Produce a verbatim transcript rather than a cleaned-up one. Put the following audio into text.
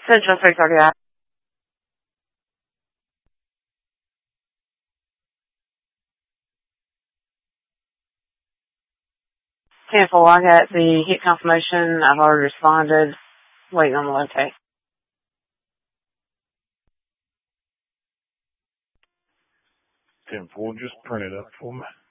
Central three thirty out. ten four, I got the hit confirmation. I've already responded. Waiting on the locate. ten four, just print it up for me.